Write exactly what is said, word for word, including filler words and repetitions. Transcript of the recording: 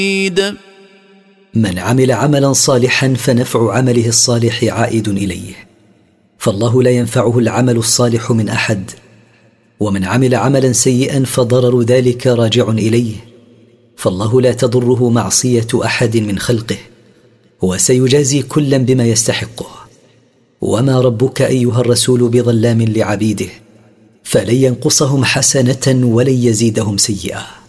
من عمل عملا صالحا فنفع عمله الصالح عائد إليه، فالله لا ينفعه العمل الصالح من أحد. ومن عمل عملا سيئا فضرر ذلك راجع إليه، فالله لا تضره معصية أحد من خلقه، وسيجازي كلا بما يستحقه. وما ربك أيها الرسول بظلام لعبيده، فلن ينقصهم حسنة ولن يزيدهم سيئة.